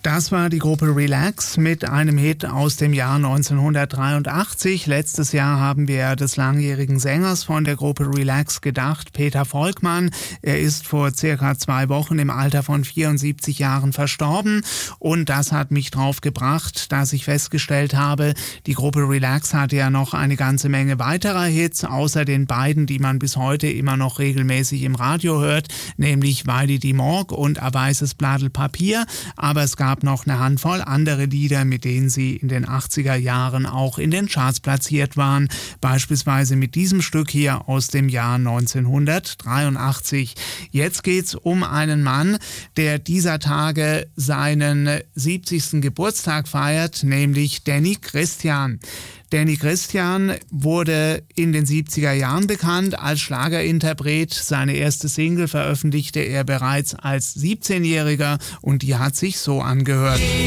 Das war die Gruppe Relax mit einem Hit aus dem Jahr 1983. Letztes Jahr haben wir des langjährigen Sängers von der Gruppe Relax gedacht, Peter Volkmann. Er ist vor circa 2 Wochen im Alter von 74 Jahren verstorben. Und das hat mich drauf gebracht, dass ich festgestellt habe, die Gruppe Relax hatte ja noch eine ganze Menge weiterer Hits, außer den beiden, die man bis heute immer noch regelmäßig im Radio hört, nämlich Weidi die Morg und A weißes Blattl Papier. Aber es gab noch eine Handvoll andere Lieder, mit denen sie in den 80er Jahren auch in den Charts platziert waren. Beispielsweise mit diesem Stück hier aus dem Jahr 1983. Jetzt geht's um einen Mann, der dieser Tage seinen 70. Geburtstag feiert, nämlich Danny Christian. Danny Christian wurde in den 70er Jahren bekannt als Schlagerinterpret. Seine erste Single veröffentlichte er bereits als 17-Jähriger und die hat sich so angehört.